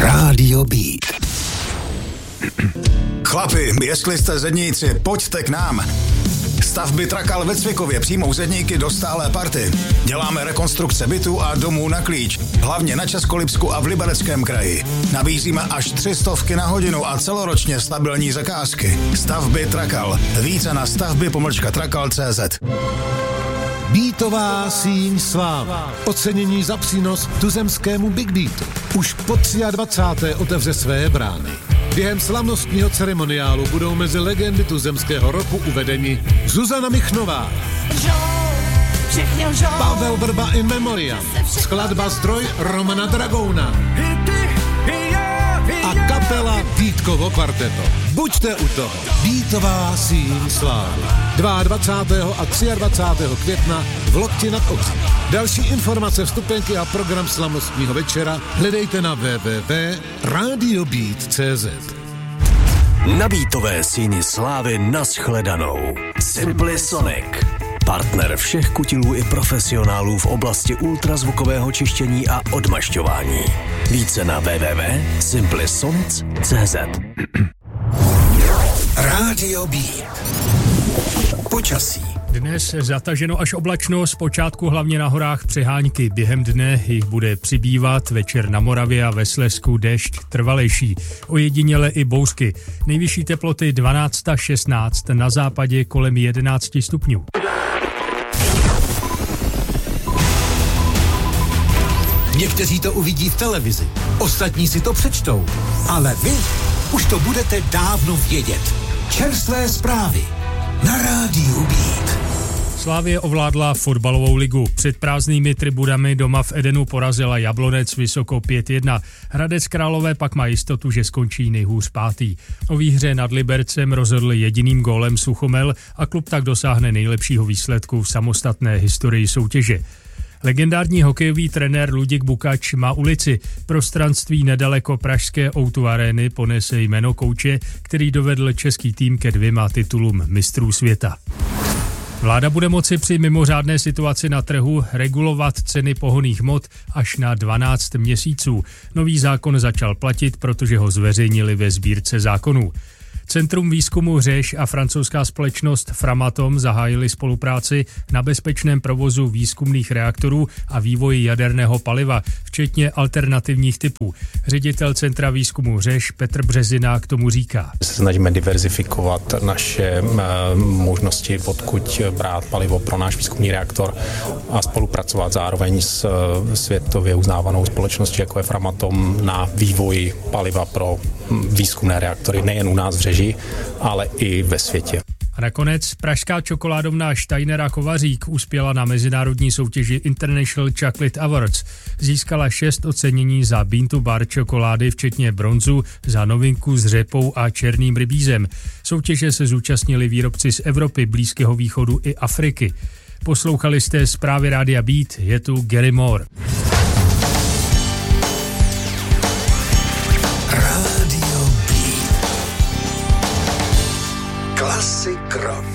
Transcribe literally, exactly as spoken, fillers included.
Rádio Beat. Chlapi, jestli jste zedníci, pojďte k nám. Stavby Trakal ve Cvikově přijmou zedníky do stálé party. Děláme rekonstrukce bytů a domů na klíč, hlavně na Českolipsku a v Libereckém kraji. Nabízíme až tři stovky na hodinu a celoročně stabilní zakázky. Stavby Trakal. Více na stavby pomlčka trakal tečka cé zet. Beatová síň sláva. Ocenění za přínos tuzemskému Big Beatu. Už po dvacáté třetí otevře své brány. Během slavnostního ceremoniálu budou mezi legendy tuzemského roku uvedeni Zuzana Michnová, Pavel Vrba in memoriam, skladba Zdroj Romana Dragouna a kapela Vítkovo kvarteto. Buďte u toho. Beatová síň slávy. dvacátého druhého a dvacátého třetího května v Lokti nad Ohří. Další informace, vstupenky a program slavnostního večera hledejte na w w w tečka radio beat tečka cé zet. Na Beatové síni slávy nashledanou. Simply Sonic. Partner všech kutilů i profesionálů v oblasti ultrazvukového čištění a odmašťování. Více na w w w tečka simply sonic tečka cé zet. Rádio Beat. Počasí. Dnes zataženo až oblačno, zpočátku hlavně na horách přeháňky. Během dne jich bude přibývat, večer na Moravě a ve Slezsku déšť trvalejší. Ojediněle i bouřky. Nejvyšší teploty dvanáct až šestnáct, na západě kolem jedenáct stupňů. Někteří to uvidí v televizi, ostatní si to přečtou, ale vy už to budete dávno vědět. Čerstvé zprávy na Rádiu Beat. Slavie ovládla fotbalovou ligu. Před prázdnými tribunami doma v Edenu porazila Jablonec vysoko pět jedna. Hradec Králové pak má jistotu, že skončí nejhůř pátý. O výhře nad Libercem rozhodl jediným gólem Suchomel a klub tak dosáhne nejlepšího výsledku v samostatné historii soutěže. Legendární hokejový trenér Luděk Bukač má ulici. Prostranství nedaleko pražské ó dva arény ponese jméno kouče, který dovedl český tým ke dvěma titulům mistrů světa. Vláda bude moci při mimořádné situaci na trhu regulovat ceny pohonných hmot až na dvanáct měsíců. Nový zákon začal platit, protože ho zveřejnili ve sbírce zákonů. Centrum výzkumu Řeš a francouzská společnost Framatome zahájili spolupráci na bezpečném provozu výzkumných reaktorů a vývoji jaderného paliva, včetně alternativních typů. Ředitel Centra výzkumu Řeš Petr Březina k tomu říká. Se snažíme diverzifikovat naše možnosti, odkud brát palivo pro náš výzkumný reaktor a spolupracovat zároveň s světově uznávanou společností, jako je Framatome, na vývoji paliva pro výzkumné reaktory nejen u nás v Řeži, ale i ve světě. A nakonec pražská čokoládovna Steiner a Kovařík uspěla na mezinárodní soutěži International Chocolate Awards. Získala šest ocenění za bean to bar čokolády, včetně bronzu za novinku s řepou a černým rybízem. Soutěže se zúčastnili výrobci z Evropy, Blízkého východu i Afriky. Poslouchali jste zprávy Rádia Beat, je tu Gary Moore. Classic rock.